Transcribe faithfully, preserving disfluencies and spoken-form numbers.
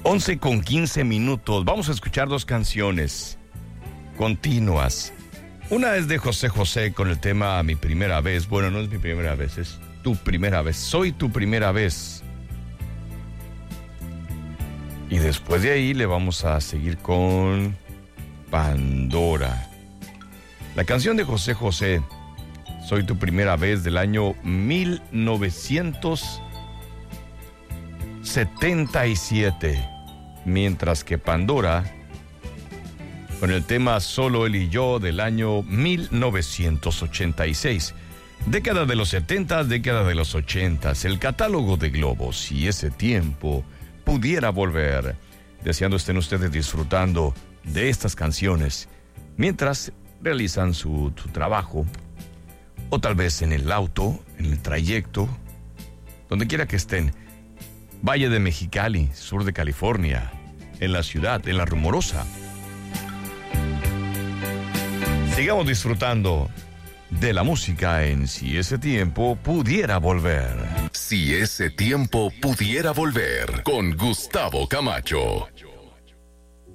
once con quince minutos. Vamos a escuchar dos canciones continuas. Una es de José José con el tema Mi Primera Vez. Bueno, no es mi primera vez, es tu primera vez. Soy tu primera vez. Y después de ahí le vamos a seguir con Pandora. La canción de José José, Soy tu primera vez, del año mil novecientos setenta y siete. Mientras que Pandora, con el tema Solo él y yo, del año mil novecientos ochenta y seis. Década de los setenta, década de los ochenta. El catálogo de Globo, si ese tiempo pudiera volver. Deseando estén ustedes disfrutando de estas canciones mientras realizan su, su trabajo, o tal vez en el auto, en el trayecto, donde quiera que estén. Valle de Mexicali, sur de California, en la ciudad, en La Rumorosa. Sigamos disfrutando de la música en Si ese tiempo pudiera volver. Si ese tiempo pudiera volver, con Gustavo Camacho.